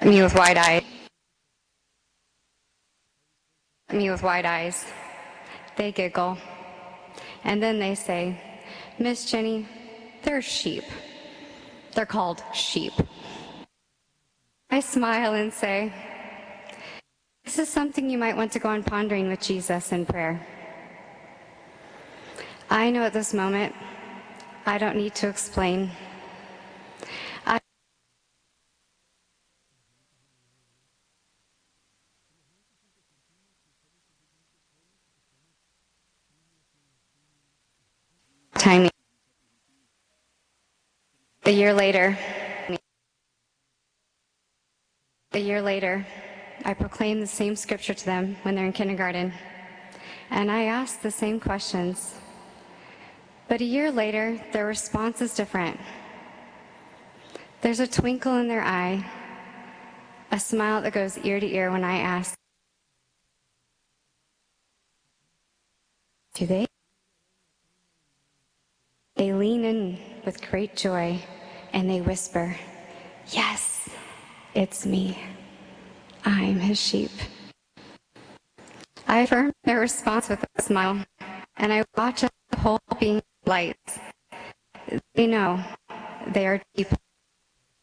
Me with wide eyes. Me with wide eyes. They giggle. And then they say, Miss Jenny, they're sheep. They're called sheep. I smile and say, this is something you might want to go on pondering with Jesus in prayer. I know at this moment, I don't need to explain. Timing. A year later, I proclaim the same scripture to them when they're in kindergarten, and I ask the same questions. But a year later, their response is different. There's a twinkle in their eye, a smile that goes ear to ear when I ask, do they? They lean in with great joy and they whisper, yes, it's me. I'm his sheep. I affirm their response with a smile, and I watch as the whole being lights. They know they are deep